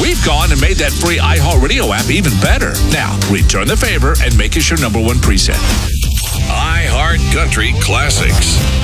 we've gone and made that free iHeartRadio app even better. Now, return the favor and make us your number one preset. iHeart Country Classics.